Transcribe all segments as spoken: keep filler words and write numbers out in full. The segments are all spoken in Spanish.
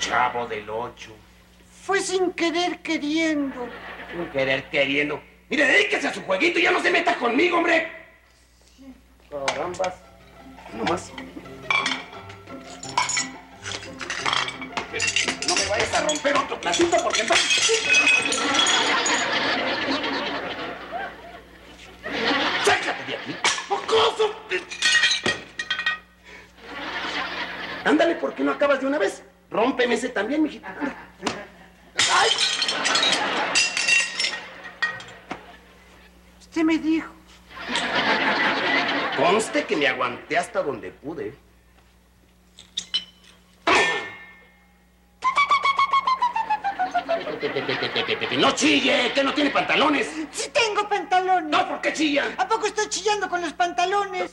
Chavo del Ocho. Fue sin querer queriendo. Sin querer queriendo. Mire, dedíquese a su jueguito y ya no se meta conmigo, hombre. Sí. Carambas. Nomás. No me vayas a romper otro platito porque entonces... ¡Sácate de aquí! ¡Mocoso! Ándale, ¿por qué no acabas de una vez? Rómpeme ese también, mijita. ¡Ay! Usted me dijo. Conste que me aguanté hasta donde pude. ¡No chille! ¿Que no tiene pantalones? ¡Sí tengo pantalones! No, ¿por qué chilla? ¿A poco estoy chillando con los pantalones?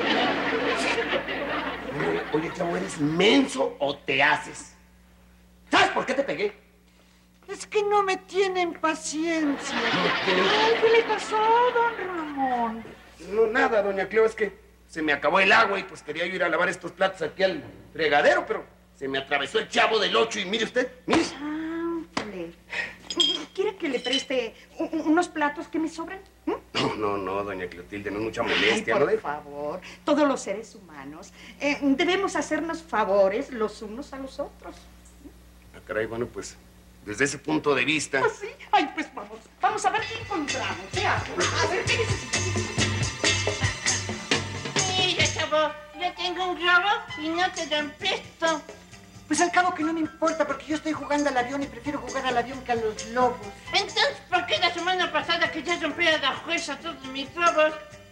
Oye, oye, chavo, ¿eres menso o te haces? ¿Sabes por qué te pegué? Es que no me tienen paciencia. No tienen... Ay, ¿qué le pasó, don Ramón? No, nada, doña Cleo, es que se me acabó el agua y pues quería yo ir a lavar estos platos aquí al fregadero, pero se me atravesó el Chavo del Ocho y mire usted, mire. Chanfle. ¿Quiere que le preste unos platos que me sobran? ¿Mm? No, no, no, doña Clotilde, no es mucha Ay, molestia, por ¿no? De... favor, todos los seres humanos eh, debemos hacernos favores los unos a los otros. Ah, caray, bueno, pues, desde ese punto de vista... ¿Ah, sí? Ay, pues vamos, vamos a ver qué encontramos, ¿eh? A ver, ¿qué necesitas? Mira, chavo, yo tengo un globo y no te lo presto. Pues al cabo que no me importa, porque yo estoy jugando al avión y prefiero jugar al avión que a los globos. Entonces, ¿por qué la semana pasada que ya rompí a la jueza todos mis globos?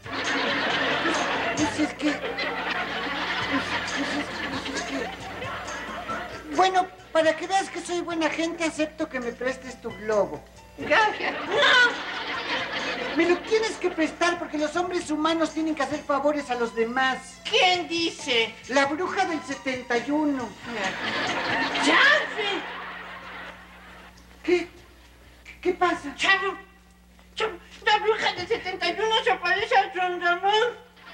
Pues es que... Pues, pues es, pues es que... Bueno, para que veas que soy buena gente, acepto que me prestes tu globo. Gracias. ¡No! Me lo tienes que prestar porque los hombres humanos tienen que hacer favores a los demás. ¿Quién dice? La bruja del setenta y uno. ¡Chanfle! ¿Qué? ¿Qué pasa? Chavo, chavo, la bruja del setenta y uno se parece a Don Ramón.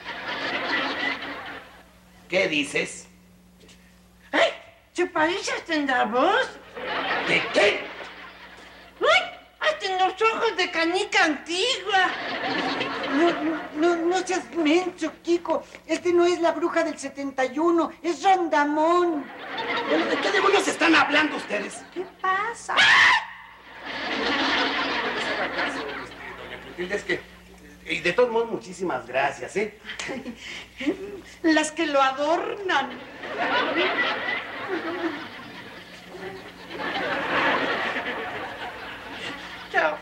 ¿Qué dices? ¡Ay! ¿Se parece hasta en la voz? ¿De qué? ¡Uy! ¡Hasta en los ojos de canica antigua! No, no, no, no seas menso, Kiko. Este no es la bruja del setenta y uno, es Rondamón. Bueno, ¿de qué demonios están hablando ustedes? ¿Qué pasa? Doña Clotilde, es que... Y de todos modos, muchísimas gracias, ¿eh? Las que lo adornan. Chao.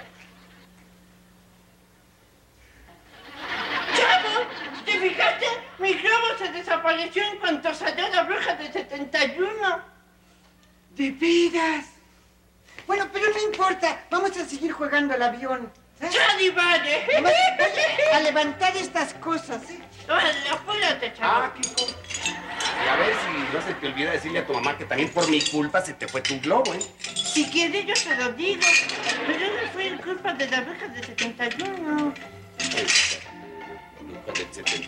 ¡Chavo! ¿Te fijaste? Mi globo se desapareció en cuanto salió la bruja del setenta y uno. ¿De veras? Bueno, pero no importa. Vamos a seguir jugando al avión. ¿Eh? ¡Chadi, vale! Nomás voy a levantar estas cosas, ¿eh? Órale, apúrate, chavo. Ah, Kiko. Y a ver si no se te olvida decirle a tu mamá que también por mi culpa se te fue tu globo, ¿eh? Si quieres, yo te lo digo. Pero no fue culpa de la bruja del setenta y uno. La bruja del setenta.